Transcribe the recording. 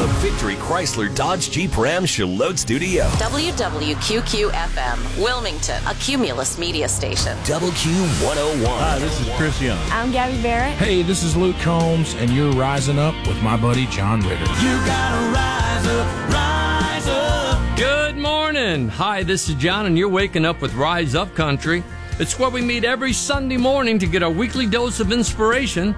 the Victory Chrysler Dodge Jeep Ram Charlotte Studio. WWQQ-FM, Wilmington, a Cumulus media station. WQ101. Hi, this is Chris Young. I'm Gabby Barrett. Hey, this is Luke Combs, and you're rising up with my buddy John Ritter. You gotta rise up, rise up. Good morning. Hi, this is John, and you're waking up with Rise Up Country. It's where we meet every Sunday morning to get our weekly dose of inspiration